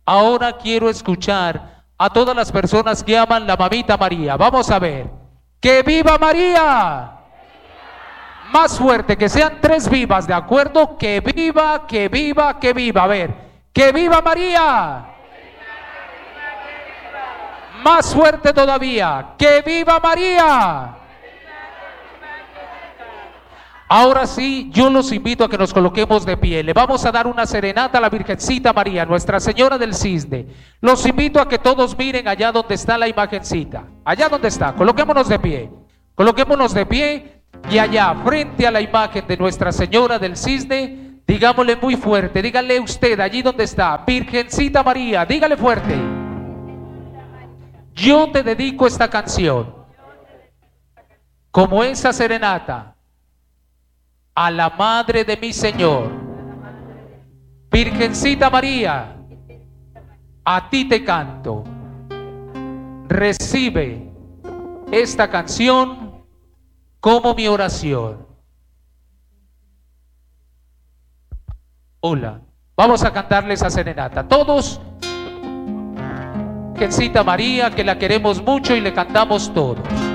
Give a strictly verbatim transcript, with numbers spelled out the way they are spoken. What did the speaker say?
Ahora quiero escuchar a todas las personas que aman la mamita María. Vamos a ver. ¡Que viva María! Más fuerte, que sean tres vivas, ¿de acuerdo? Que viva, que viva, que viva. A ver, ¡que viva María! Más fuerte todavía, ¡que viva María! Ahora sí, yo los invito a que nos coloquemos de pie. Le vamos a dar una serenata a la Virgencita María, Nuestra Señora del Cisne. Los invito a que todos miren allá donde está la imagencita. Allá donde está, coloquémonos de pie. Coloquémonos de pie y allá, frente a la imagen de Nuestra Señora del Cisne, digámosle muy fuerte, dígale usted allí donde está, Virgencita María, dígale fuerte. Yo te dedico esta canción, como esa serenata, a la Madre de mi Señor. Virgencita María, a ti te canto. Recibe esta canción como mi oración. Hola, vamos a cantarle esa serenata. Todos, Virgencita María, que la queremos mucho y le cantamos todos.